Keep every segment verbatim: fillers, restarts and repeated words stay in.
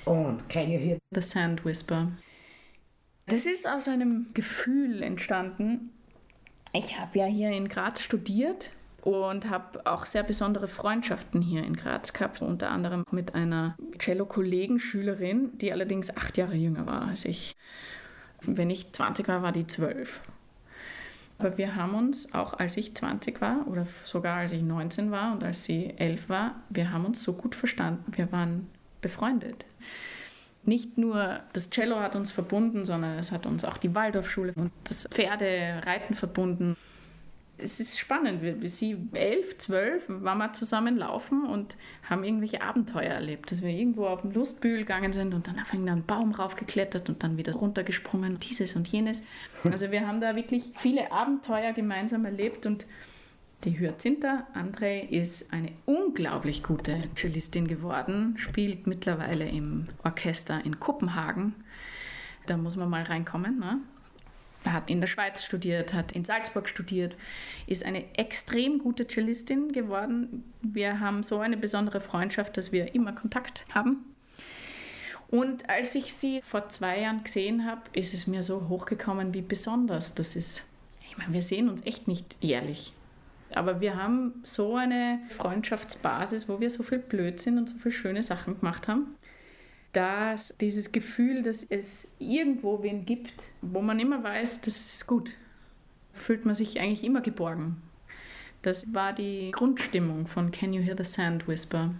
Und Can You Hear the Sand Whisper? Das ist aus einem Gefühl entstanden. Ich habe ja hier in Graz studiert und habe auch sehr besondere Freundschaften hier in Graz gehabt, unter anderem mit einer Cello-Kollegenschülerin, die allerdings acht Jahre jünger war als ich. Wenn ich zwanzig war, war die zwölf. Aber wir haben uns, auch als ich zwanzig war oder sogar als ich neunzehn war und als sie elf war, wir haben uns so gut verstanden. Wir waren befreundet. Nicht nur das Cello hat uns verbunden, sondern es hat uns auch die Waldorfschule und das Pferdereiten verbunden. Es ist spannend, wie sie elf, zwölf waren wir zusammen laufen und haben irgendwelche Abenteuer erlebt, dass wir irgendwo auf den Lustbügel gegangen sind und dann auf einen Baum raufgeklettert und dann wieder runtergesprungen, dieses und jenes. Also wir haben da wirklich viele Abenteuer gemeinsam erlebt und die Hyacintha Andrei ist eine unglaublich gute Cellistin geworden, spielt mittlerweile im Orchester in Kopenhagen. Da muss man mal reinkommen, ne? Hat in der Schweiz studiert, hat in Salzburg studiert, ist eine extrem gute Cellistin geworden. Wir haben so eine besondere Freundschaft, dass wir immer Kontakt haben. Und als ich sie vor zwei Jahren gesehen habe, ist es mir so hochgekommen, wie besonders das ist. Ich meine, wir sehen uns echt nicht jährlich. Aber wir haben so eine Freundschaftsbasis, wo wir so viel Blödsinn und so viele schöne Sachen gemacht haben, dass dieses Gefühl, dass es irgendwo wen gibt, wo man immer weiß, das ist gut, fühlt man sich eigentlich immer geborgen. Das war die Grundstimmung von Can You Hear the Sand Whisper?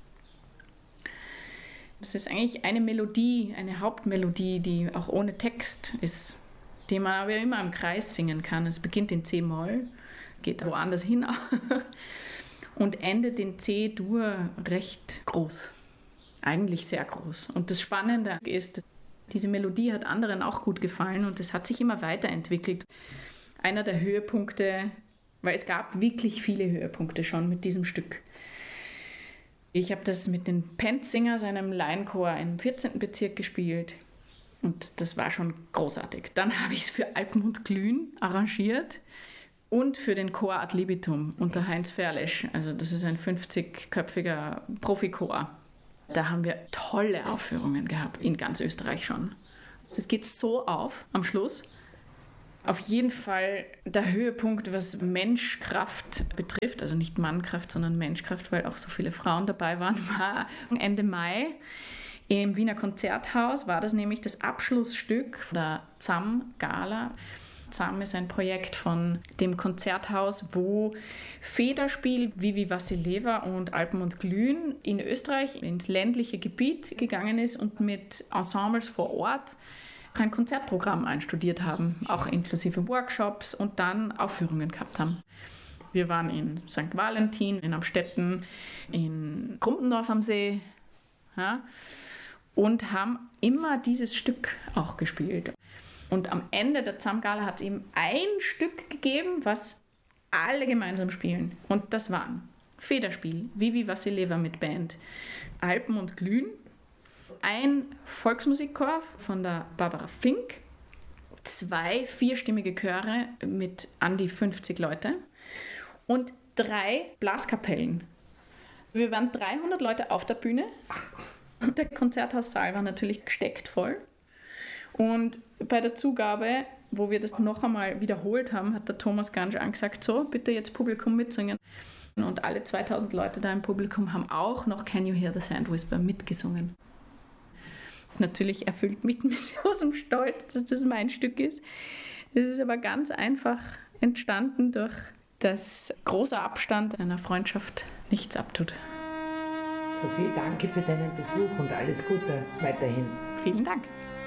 Das ist eigentlich eine Melodie, eine Hauptmelodie, die auch ohne Text ist, die man aber immer im Kreis singen kann. Es beginnt in C-Moll, geht woanders hin und endet in C-Dur recht groß. Eigentlich sehr groß. Und das Spannende ist, diese Melodie hat anderen auch gut gefallen und es hat sich immer weiterentwickelt. Einer der Höhepunkte, weil es gab wirklich viele Höhepunkte schon mit diesem Stück. Ich habe das mit den Penzingers, einem Laienchor im vierzehnten Bezirk gespielt und das war schon großartig. Dann habe ich es für Alpmund Glühen arrangiert und für den Chor Ad Libitum unter Heinz Ferlesch. Also das ist ein fünfzigköpfiger Profichor. Da haben wir tolle Aufführungen gehabt, in ganz Österreich schon. Es geht so auf am Schluss. Auf jeden Fall der Höhepunkt, was Menschkraft betrifft, also nicht Mannkraft, sondern Menschkraft, weil auch so viele Frauen dabei waren, war Ende Mai im Wiener Konzerthaus, war das nämlich das Abschlussstück der Z A M-Gala. Z A M ist ein Projekt von dem Konzerthaus, wo Federspiel Vivi Vassileva und Alpmund Glühen in Österreich ins ländliche Gebiet gegangen ist und mit Ensembles vor Ort ein Konzertprogramm einstudiert haben, auch inklusive Workshops und dann Aufführungen gehabt haben. Wir waren in Sankt Valentin, in Amstetten, in Krumpendorf am See, ja, und haben immer dieses Stück auch gespielt. Und am Ende der Z A M-Gala hat es eben ein Stück gegeben, was alle gemeinsam spielen. Und das waren Federspiel, Vivi Vassileva mit Band, Alpmund Glühen, ein Volksmusikchor von der Barbara Fink, zwei vierstimmige Chöre mit an die fünfzig Leute und drei Blaskapellen. Wir waren dreihundert Leute auf der Bühne und der Konzerthaussaal war natürlich gesteckt voll. Und bei der Zugabe, wo wir das noch einmal wiederholt haben, hat der Thomas Gansch angesagt, so, bitte jetzt Publikum mitsingen. Und alle zweitausend Leute da im Publikum haben auch noch Can You Hear the Sand Whisper mitgesungen. Das natürlich erfüllt mich mit großem Stolz, dass das mein Stück ist. Das ist aber ganz einfach entstanden durch das große Abstand einer Freundschaft nichts abtut. Sophie, danke für deinen Besuch und alles Gute weiterhin. Vielen Dank.